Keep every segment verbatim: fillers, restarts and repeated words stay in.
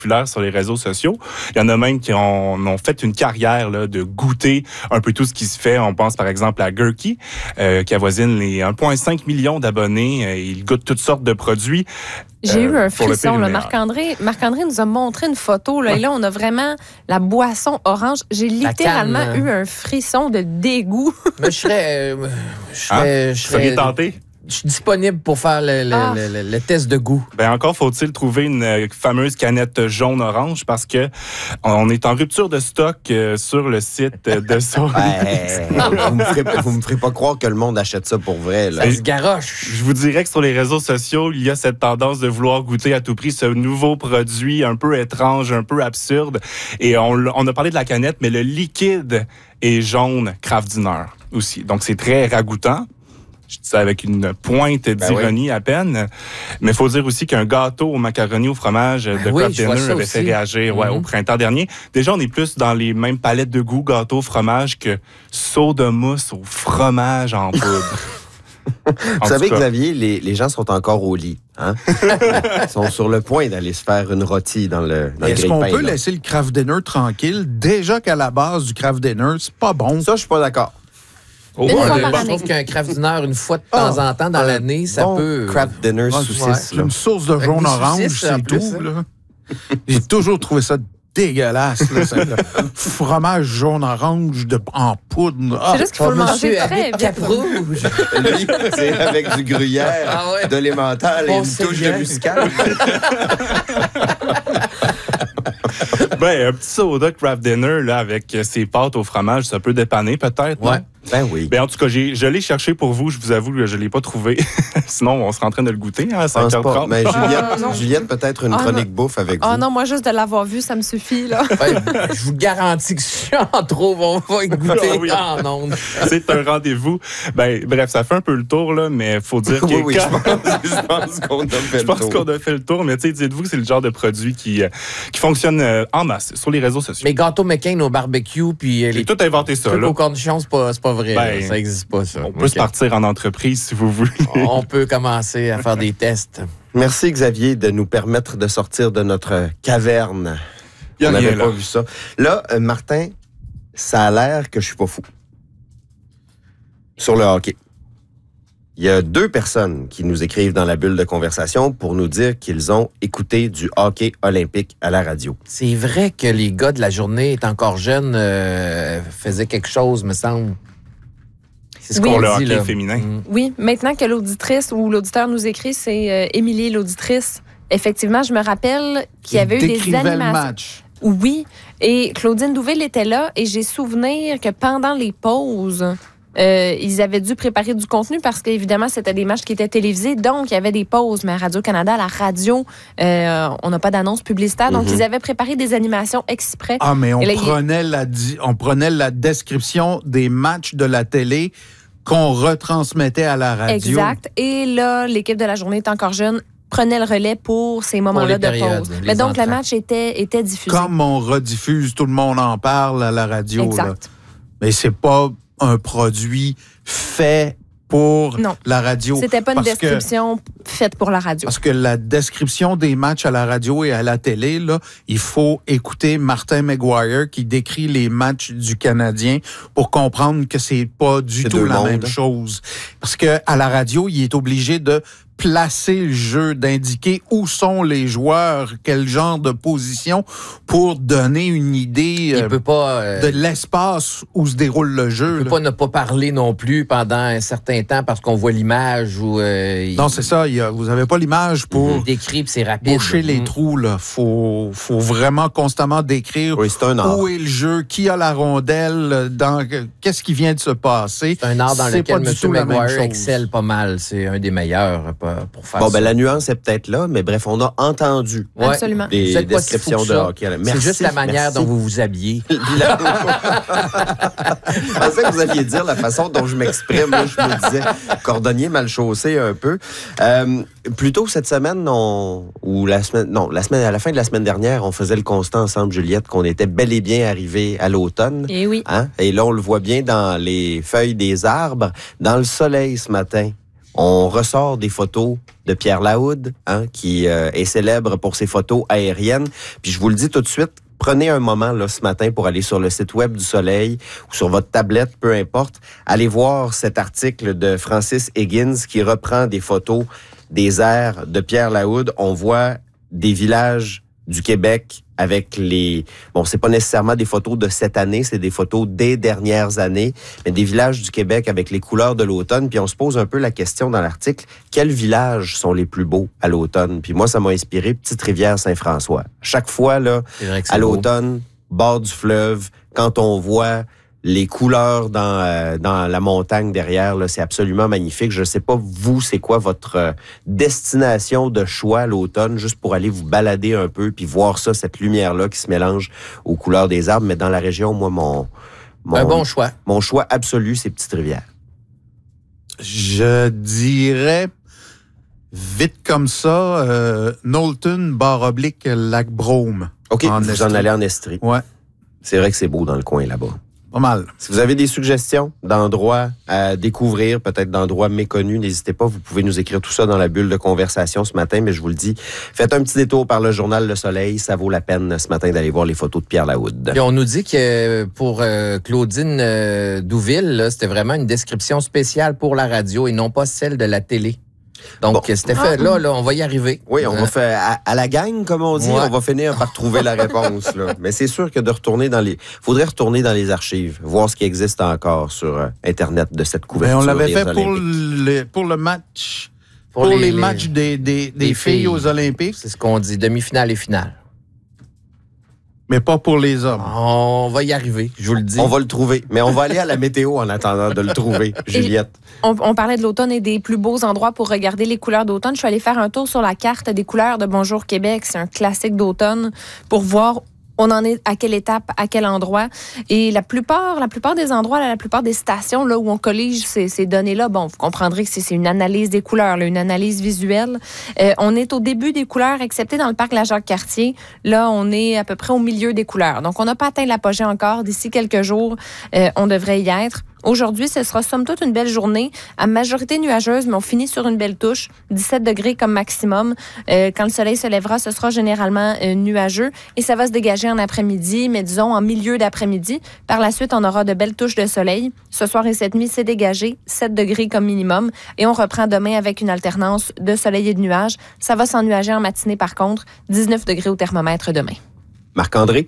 populaire sur les réseaux sociaux. Il y en a même qui ont, ont fait une carrière là, de goûter un peu tout ce qui se fait. On pense par exemple à Gurky, euh, qui avoisine les un virgule cinq million d'abonnés. Euh, il goûte toutes sortes de produits. J'ai euh, eu un frisson. Là. Marc-André, Marc-André nous a montré une photo. Là, ouais. Et là, on a vraiment la boisson orange. J'ai littéralement canne, eu un frisson de dégoût. Mais je serais... Euh, je serais... Hein? Je serais tenté? Je suis disponible pour faire le, le, ah. le, le, le test de goût. Ben encore faut-il trouver une fameuse canette jaune-orange parce que on est en rupture de stock euh, sur le site de ça. Ouais, vous me ferez, vous me ferez pas croire que le monde achète ça pour vrai. Là. Ça se garoche. Je vous dirais que sur les réseaux sociaux, il y a cette tendance de vouloir goûter à tout prix ce nouveau produit un peu étrange, un peu absurde. Et on, on a parlé de la canette, mais le liquide est jaune Kraft Dinner aussi. Donc c'est très ragoûtant. Je dis ça avec une pointe d'ironie ben oui. à peine. Mais il faut dire aussi qu'un gâteau au macaroni au fromage de oui, Kraft Dinner avait aussi. fait réagir ouais, mm-hmm. au printemps dernier. Déjà, on est plus dans les mêmes palettes de goût gâteau fromage que saut de mousse au fromage en poudre. Vous savez, Xavier, les, les gens sont encore au lit. Hein? Ils sont sur le point d'aller se faire une rôtie dans le, dans le Est-ce grille-pain. qu'on peut là. laisser le Kraft Dinner tranquille? Déjà qu'à la base du Kraft Dinner, c'est pas bon. Ça, je suis pas d'accord. Oh, ouais, je trouve qu'un Kraft Dinner, une fois de temps oh, en temps dans l'année, ça bon peut... Kraft Dinner ouais, saucisse. Une sauce de jaune-orange, c'est tout. Là. J'ai toujours trouvé ça dégueulasse. Là, ça, le fromage jaune-orange de, en poudre. Ah, c'est juste qu'il faut le manger très Cap rouge. Lui, c'est avec du gruyère, ah ouais. de l'emmental et une touche de muscade. Ben, un petit soda Kraft Dinner là, avec ses pâtes au fromage, ça peut dépanner peut-être. Ouais. Ben oui. Ben, en tout cas, j'ai, je l'ai cherché pour vous. Je vous avoue que je ne l'ai pas trouvé. Sinon, on serait en train de le goûter hein, à cinq heures trente. Mais Juliette, ah, Juliette peut-être une ah, chronique non. bouffe avec oh, vous. Oh non, moi, juste de l'avoir vu, ça me suffit. Là. Ouais, je vous garantis que si j'en trouve, on va y goûter oui. en ondes. C'est un rendez-vous. Ben, bref, ça fait un peu le tour, là, mais il faut dire que... oui, oui, quand... je, pense, je pense qu'on a fait je le pense tour. qu'on a fait le tour, mais tu sais, dites-vous que c'est le genre de produit qui, euh, qui fonctionne euh, en masse sur les réseaux sociaux. Mais gâteau McCain au barbecue, puis... J'ai les... tout inventé ça, trucs là. aux cornichons, c'est pas, c'est pas vrai. Ben, ça existe pas, ça. On peut okay. se partir en entreprise, si vous voulez. On peut commencer à faire des tests. Merci, Xavier, de nous permettre de sortir de notre caverne. On n'avait pas vu ça. Là, euh, Martin, ça a l'air que je suis pas fou. Sur le hockey. Il y a deux personnes qui nous écrivent dans la bulle de conversation pour nous dire qu'ils ont écouté du hockey olympique à la radio. C'est vrai que les gars de la journée est encore jeunes euh, faisaient quelque chose, me semble. C'est ce oui. qu'on le hockey là. féminin. Mmh. Oui, maintenant que l'auditrice ou l'auditeur nous écrit, c'est euh, Émilie, l'auditrice. Effectivement, je me rappelle qu'il y avait eu des animations. Le match. Oui, et Claudine Douville était là et j'ai souvenir que pendant les pauses, euh, ils avaient dû préparer du contenu parce qu'évidemment, c'était des matchs qui étaient télévisés, donc il y avait des pauses. Mais à Radio-Canada, à la radio, euh, on n'a pas d'annonce publicitaire, donc mm-hmm. ils avaient préparé des animations exprès. Ah, mais on, là, prenait, il... la, on prenait la description des matchs de la télé qu'on retransmettait à la radio. Exact. Et là, l'équipe de la journée est encore jeune, prenait le relais pour ces moments-là pour de période, pause. Mais donc, entrants. Le match était, était diffusé. Comme on rediffuse, tout le monde en parle à la radio. Exact. Là. Mais c'est pas un produit fait pour non. la radio. C'était pas une description que, faite pour la radio. Parce que la description des matchs à la radio et à la télé, là, il faut écouter Martin Maguire qui décrit les matchs du Canadien pour comprendre que c'est pas du c'est tout la mondes. Même chose. Parce que à la radio, il est obligé de placer le jeu, d'indiquer où sont les joueurs, quel genre de position pour donner une idée il peut pas, euh, de l'espace où se déroule le jeu. Il peut là. Pas ne pas parler non plus pendant un certain temps parce qu'on voit l'image. Ou, euh, non, il... c'est ça. Il a, vous n'avez pas l'image pour mmh, décrire, c'est rapide. Boucher mmh. les trous. Il faut, faut vraiment constamment décrire oui, c'est un art. Où est le jeu, qui a la rondelle, dans, qu'est-ce qui vient de se passer. C'est un art dans c'est lequel M. Maguire excelle pas mal. C'est un des meilleurs. Pour faire bon, ça. ben la nuance est peut-être là, mais bref, on a entendu Absolument. des c'est descriptions de hockey. Merci, c'est juste la manière merci. Dont vous vous habillez. Je pensais que vous alliez dire la façon dont je m'exprime. Là, je me disais, cordonnier mal chaussé un peu. Euh, plus tôt cette semaine, on, ou la semaine, non, la semaine, à la fin de la semaine dernière, on faisait le constat ensemble, Juliette, qu'on était bel et bien arrivé à l'automne. Et oui. Hein? Et là, on le voit bien dans les feuilles des arbres, dans le soleil ce matin. On ressort des photos de Pierre Laoud, hein, qui euh, est célèbre pour ses photos aériennes. Puis je vous le dis tout de suite, prenez un moment là ce matin pour aller sur le site web du Soleil ou sur votre tablette, peu importe. Allez voir cet article de Francis Higgins qui reprend des photos des airs de Pierre Laoud. On voit des villages du Québec avec les... Bon, c'est pas nécessairement des photos de cette année, c'est des photos des dernières années, mais des villages du Québec avec les couleurs de l'automne. Puis on se pose un peu la question dans l'article, quels villages sont les plus beaux à l'automne? Puis moi, ça m'a inspiré Petite Rivière Saint-François. Chaque fois, là, à l'automne, bord du fleuve, quand on voit les couleurs dans, euh, dans la montagne derrière, là, c'est absolument magnifique. Je ne sais pas, vous, c'est quoi votre euh, destination de choix à l'automne, juste pour aller vous balader un peu puis voir ça, cette lumière-là qui se mélange aux couleurs des arbres. Mais dans la région, moi, mon... mon un bon choix. Mon choix absolu, c'est Petite Rivière. Je dirais, vite comme ça, euh, Knowlton, barre oblique, lac Brome. OK, vous Estrie. En allez en Estrie. Ouais. C'est vrai que c'est beau dans le coin là-bas. Pas mal. Si vous avez des suggestions d'endroits à découvrir, peut-être d'endroits méconnus, n'hésitez pas. Vous pouvez nous écrire tout ça dans la bulle de conversation ce matin, mais je vous le dis, faites un petit détour par le journal Le Soleil. Ça vaut la peine ce matin d'aller voir les photos de Pierre Laoud. Et on nous dit que pour euh, Claudine euh, Douville, là, c'était vraiment une description spéciale pour la radio et non pas celle de la télé. Donc, bon. C'était fait. Là, là, on va y arriver. Oui, on euh... va faire à, à la gang, comme on dit, ouais. On va finir par trouver la réponse. Là. Mais c'est sûr que de retourner dans les... faudrait retourner dans les archives, voir ce qui existe encore sur euh, Internet de cette couverture. Mais on l'avait des fait Olympiques. pour le, pour le match, pour, pour les, les matchs des, des, des, des filles, filles aux Olympiques. C'est ce qu'on dit, demi-finale et finale. Mais pas pour les hommes. On va y arriver, je vous le dis. On va le trouver. Mais on va aller à la météo en attendant de le trouver, Juliette. On, on parlait de l'automne et des plus beaux endroits pour regarder les couleurs d'automne. Je suis allée faire un tour sur la carte des couleurs de Bonjour Québec. C'est un classique d'automne pour voir on en est à quelle étape, à quel endroit. Et la plupart, la plupart des endroits, la plupart des stations là, où on collige ces, ces données-là, bon, vous comprendrez que c'est, c'est une analyse des couleurs, là, une analyse visuelle. Euh, on est au début des couleurs, excepté dans le parc La Jacques-Cartier. Là, on est à peu près au milieu des couleurs. Donc, on n'a pas atteint l'apogée encore. D'ici quelques jours, euh, on devrait y être. Aujourd'hui, ce sera somme toute une belle journée, à majorité nuageuse, mais on finit sur une belle touche, dix-sept degrés comme maximum. Euh, quand le soleil se lèvera, ce sera généralement euh, nuageux et ça va se dégager en après-midi, mais disons en milieu d'après-midi. Par la suite, on aura de belles touches de soleil. Ce soir et cette nuit, c'est dégagé, sept degrés comme minimum et on reprend demain avec une alternance de soleil et de nuages. Ça va s'ennuager en matinée par contre, dix-neuf degrés au thermomètre demain. Marc-André?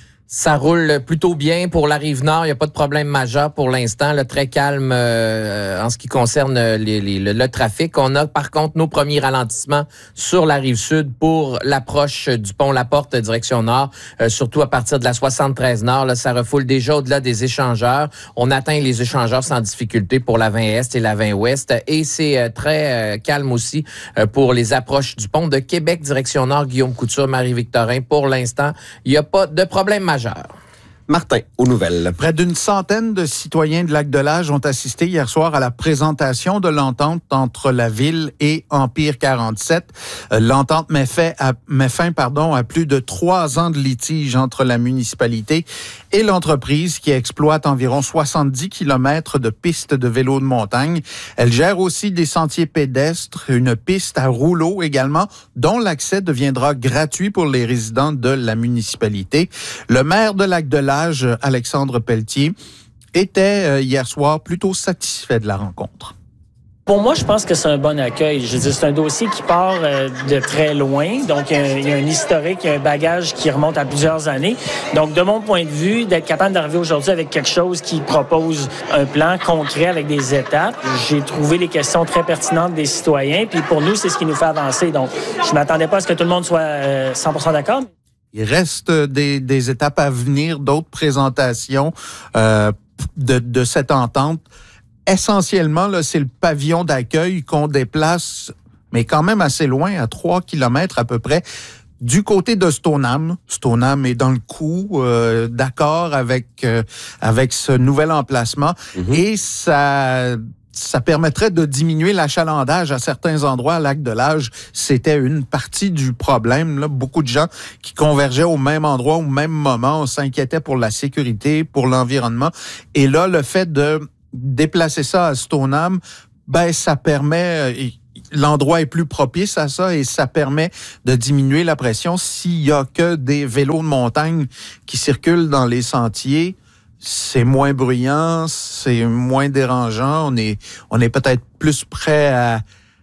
Ça roule plutôt bien pour la Rive-Nord. Il n'y a pas de problème majeur pour l'instant. Là, très calme euh, en ce qui concerne les, les, le, le trafic. On a par contre nos premiers ralentissements sur la Rive-Sud pour l'approche du pont La Porte direction Nord, euh, surtout à partir de la soixante-treize Nord. Là, ça refoule déjà au-delà des échangeurs. On atteint les échangeurs sans difficulté pour la vingt Est et la vingt Ouest. Et c'est euh, très euh, calme aussi euh, pour les approches du pont de Québec direction Nord, Guillaume Couture, Marie-Victorin. Pour l'instant, il n'y a pas de problème majeur. Martin, aux nouvelles. Près d'une centaine de citoyens de Lac-de-L'Âge ont assisté hier soir à la présentation de l'entente entre la ville et Empire quarante-sept. L'entente met, fait à, met fin pardon, à plus de trois ans de litige entre la municipalité et l'entreprise qui exploite environ soixante-dix kilomètres de pistes de vélo de montagne. Elle gère aussi des sentiers pédestres, une piste à rouleau également, dont l'accès deviendra gratuit pour les résidents de la municipalité. Le maire de Lac-de-L'Âge, Alexandre Pelletier, était euh, hier soir plutôt satisfait de la rencontre. Pour moi, je pense que c'est un bon accueil. Je veux dire, c'est un dossier qui part euh, de très loin. Donc, il y, a, il y a un historique, il y a un bagage qui remonte à plusieurs années. Donc, de mon point de vue, d'être capable d'arriver aujourd'hui avec quelque chose qui propose un plan concret avec des étapes, j'ai trouvé les questions très pertinentes des citoyens. Puis pour nous, c'est ce qui nous fait avancer. Donc, je ne m'attendais pas à ce que tout le monde soit euh, cent pour cent d'accord. Il reste des, des étapes à venir, d'autres présentations euh, de, de cette entente. Essentiellement, là, c'est le pavillon d'accueil qu'on déplace, mais quand même assez loin, à trois kilomètres à peu près, du côté de Stoneham. Stoneham est dans le coup, euh, d'accord avec, euh, avec ce nouvel emplacement. Mm-hmm. Et ça... Ça permettrait de diminuer l'achalandage à certains endroits à Lac-de-L'Âge. C'était une partie du problème. Là. Beaucoup de gens qui convergeaient au même endroit, au même moment. On s'inquiétait pour la sécurité, pour l'environnement. Et là, le fait de déplacer ça à Stoneham Ben, ça permet... Euh, L'endroit est plus propice à ça et ça permet de diminuer la pression. S'il y a que des vélos de montagne qui circulent dans les sentiers, c'est moins bruyant, c'est moins dérangeant. On est, on est peut-être plus prêt à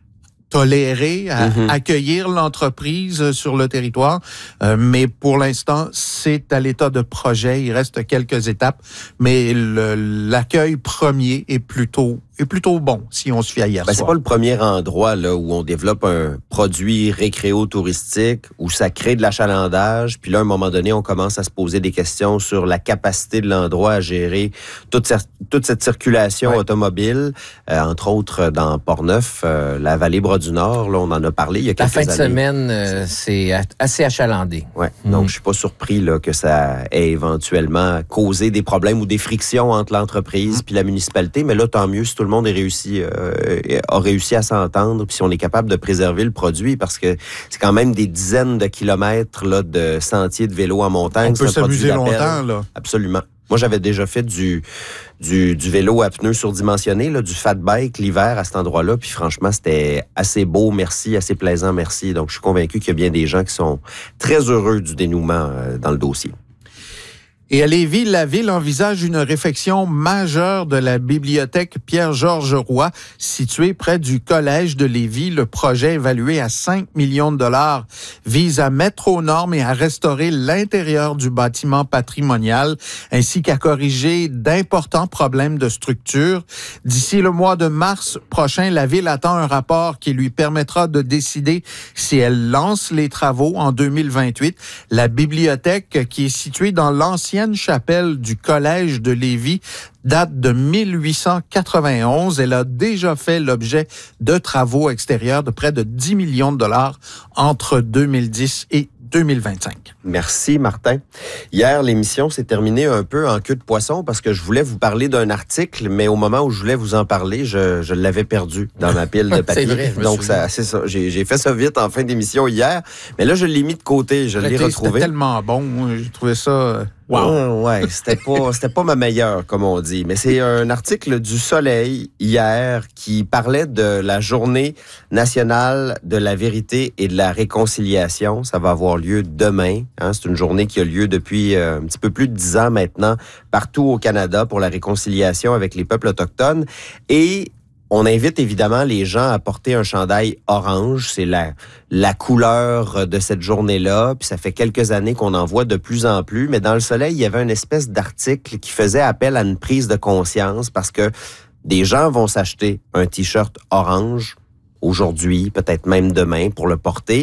tolérer, à mm-hmm. accueillir l'entreprise sur le territoire. Euh, mais pour l'instant, c'est à l'état de projet. Il reste quelques étapes, mais le, l'accueil premier est plutôt est plutôt bon, si on se fie à hier ben, soir. C'est pas le premier endroit là où on développe un produit récréo-touristique, où ça crée de l'achalandage, puis là, à un moment donné, on commence à se poser des questions sur la capacité de l'endroit à gérer toute cette, toute cette circulation ouais. automobile, euh, entre autres dans Portneuf, euh, la vallée Bras-du-Nord, là, on en a parlé il y a quelques années. La fin de années. semaine, euh, c'est assez achalandé. Ouais. Mmh. Donc, je suis pas surpris là, que ça ait éventuellement causé des problèmes ou des frictions entre l'entreprise mmh. puis la municipalité, mais là, tant mieux si tout le monde est réussi, euh, a réussi à s'entendre, puis si on est capable de préserver le produit, parce que c'est quand même des dizaines de kilomètres là, de sentiers de vélo en montagne. On peut s'amuser longtemps, là. Absolument. Moi, j'avais déjà fait du, du, du vélo à pneus surdimensionnés, là, du fat bike l'hiver à cet endroit-là, puis franchement, c'était assez beau, merci, assez plaisant, merci. Donc, je suis convaincu qu'il y a bien des gens qui sont très heureux du dénouement euh, dans le dossier. Et à Lévis, la ville envisage une réfection majeure de la bibliothèque Pierre-Georges Roy, située près du collège de Lévis. Le projet, évalué à cinq millions de dollars, vise à mettre aux normes et à restaurer l'intérieur du bâtiment patrimonial, ainsi qu'à corriger d'importants problèmes de structure. D'ici le mois de mars prochain, la ville attend un rapport qui lui permettra de décider si elle lance les travaux en deux mille vingt-huit. La bibliothèque, qui est située dans l'ancien chapelle du collège de Lévis, date de mille huit cent quatre-vingt-onze. Elle a déjà fait l'objet de travaux extérieurs de près de dix millions de dollars entre deux mille dix et deux mille vingt-cinq. Merci, Martin. Hier, l'émission s'est terminée un peu en queue de poisson parce que je voulais vous parler d'un article, mais au moment où je voulais vous en parler, je, je l'avais perdu dans ma pile de papier. C'est vrai, donc, ça, c'est ça. J'ai, j'ai fait ça vite en fin d'émission hier, mais là, je l'ai mis de côté. Je l'ai retrouvé. C'était tellement bon. J'ai trouvé ça... Wow. Ouais, c'était pas, c'était pas ma meilleure, comme on dit. Mais c'est un article du Soleil hier qui parlait de la journée nationale de la vérité et de la réconciliation. Ça va avoir lieu demain. Hein. C'est une journée qui a lieu depuis euh, un petit peu plus de dix ans maintenant partout au Canada pour la réconciliation avec les peuples autochtones. Et on invite évidemment les gens à porter un chandail orange. C'est la, la couleur de cette journée-là. Puis ça fait quelques années qu'on en voit de plus en plus. Mais dans le Soleil, il y avait une espèce d'article qui faisait appel à une prise de conscience parce que des gens vont s'acheter un T-shirt orange aujourd'hui, peut-être même demain, pour le porter.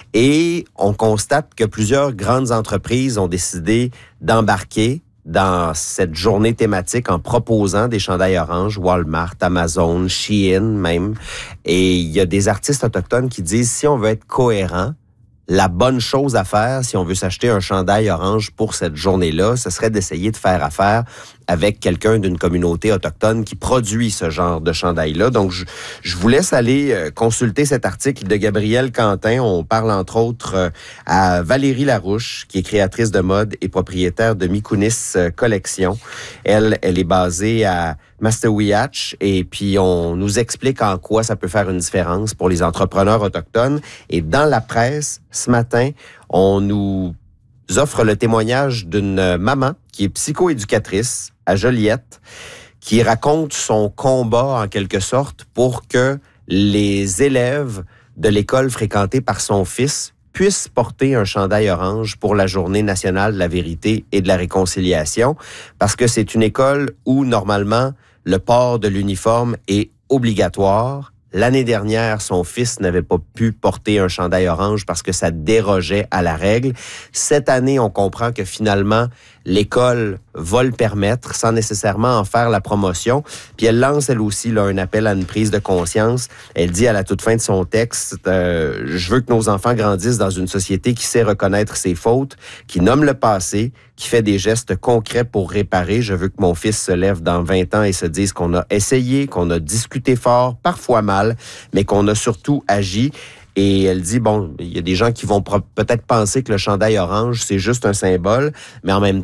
Et on constate que plusieurs grandes entreprises ont décidé d'embarquer dans cette journée thématique en proposant des chandails oranges, Walmart, Amazon, Shein même. Et il y a des artistes autochtones qui disent, si on veut être cohérent, la bonne chose à faire, si on veut s'acheter un chandail orange pour cette journée-là, ce serait d'essayer de faire affaire avec quelqu'un d'une communauté autochtone qui produit ce genre de chandail-là. Donc, je, je vous laisse aller consulter cet article de Gabrielle Quentin. On parle entre autres à Valérie Larouche, qui est créatrice de mode et propriétaire de Mikunis Collection. Elle, elle est basée à Mastaouiatch et puis on nous explique en quoi ça peut faire une différence pour les entrepreneurs autochtones. Et dans la presse, ce matin, on nous offre le témoignage d'une maman qui est psychoéducatrice à Joliette, qui raconte son combat en quelque sorte pour que les élèves de l'école fréquentée par son fils puissent porter un chandail orange pour la Journée nationale de la vérité et de la réconciliation, parce que c'est une école où normalement le port de l'uniforme est obligatoire. L'année dernière, son fils n'avait pas pu porter un chandail orange parce que ça dérogeait à la règle. Cette année, on comprend que finalement, l'école va le permettre sans nécessairement en faire la promotion. Puis elle lance, elle aussi, là, un appel à une prise de conscience. Elle dit à la toute fin de son texte, euh, « Je veux que nos enfants grandissent dans une société qui sait reconnaître ses fautes, qui nomme le passé, qui fait des gestes concrets pour réparer. Je veux que mon fils se lève dans vingt ans et se dise qu'on a essayé, qu'on a discuté fort, parfois mal, mais qu'on a surtout agi. » Et elle dit, bon, il y a des gens qui vont peut-être penser que le chandail orange, c'est juste un symbole, mais en même temps,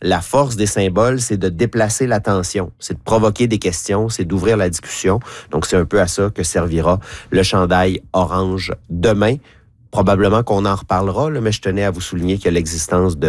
la force des symboles, c'est de déplacer l'attention, c'est de provoquer des questions, c'est d'ouvrir la discussion. Donc, c'est un peu à ça que servira le chandail orange demain. Probablement qu'on en reparlera, là, mais je tenais à vous souligner que l'existence de